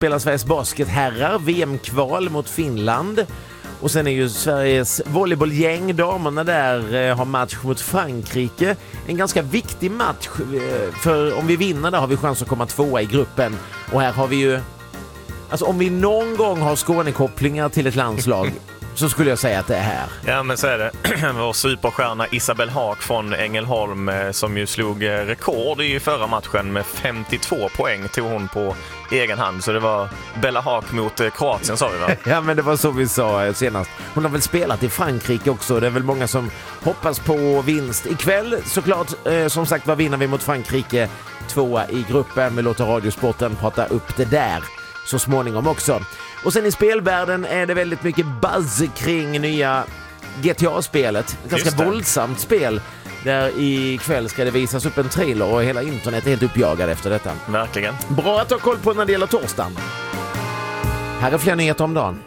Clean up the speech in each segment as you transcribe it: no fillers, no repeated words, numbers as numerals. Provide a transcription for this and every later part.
spelar Sveriges basketherrar VM-kval mot Finland. Och sen är ju Sveriges volleybollgäng, damerna där, har match mot Frankrike. En ganska viktig match, för om vi vinner där har vi chans att komma tvåa i gruppen. Och här har vi ju, alltså om vi någon gång har Skånekopplingar till ett landslag så skulle jag säga att det är här. Ja, men så är det. Vår superstjärna Isabel Haak från Ängelholm som ju slog rekord i förra matchen med 52 poäng tog hon på egen hand. Så det var Bella Haak mot Kroatien, sa vi, va? Ja, men det var så vi sa senast. Hon har väl spelat i Frankrike också. Det är väl många som hoppas på vinst ikväll. Såklart, som sagt, vad vinner vi mot Frankrike? Tvåa i gruppen. Vi låter Radiosporten prata upp det där så småningom också. Och sen i spelvärlden är det väldigt mycket buzz kring nya GTA-spelet. Ett ganska våldsamt spel. Där ikväll ska det visas upp en trailer och hela internet är helt uppjagad efter detta. Verkligen. Bra att ha koll på när det gäller torsdagen. Här är fler nyheter om dagen.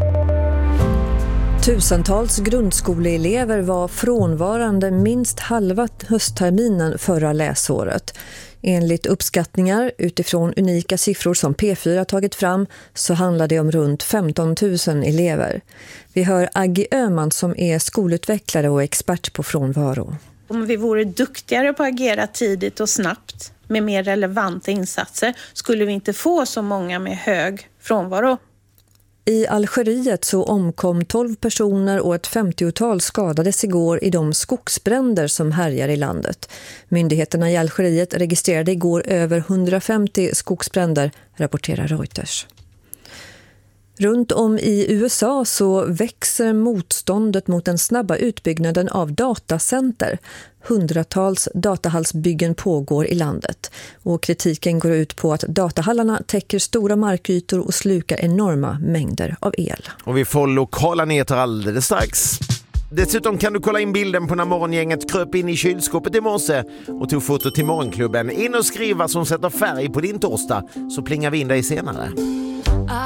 Tusentals grundskoleelever var frånvarande minst halva höstterminen förra läsåret. Enligt uppskattningar utifrån unika siffror som P4 tagit fram så handlar det om runt 15 000 elever. Vi hör Aggie Öhman som är skolutvecklare och expert på frånvaro. Om vi vore duktigare på att agera tidigt och snabbt med mer relevanta insatser skulle vi inte få så många med hög frånvaro. I Algeriet så omkom 12 personer och ett 50-tal skadades igår i de skogsbränder som härjar i landet. Myndigheterna i Algeriet registrerade igår över 150 skogsbränder, rapporterar Reuters. Runt om i USA så växer motståndet mot den snabba utbyggnaden av datacenter. Hundratals datahallsbyggen pågår i landet och kritiken går ut på att datahallarna täcker stora markytor och slukar enorma mängder av el. Och vi får lokala nyheter alldeles strax. Dessutom kan du kolla in bilden på när morgongänget kröp in i kylskåpet i morse och tog foto till morgonklubben. In och skriva som sätter färg på din torsdag så plingar vi in dig senare.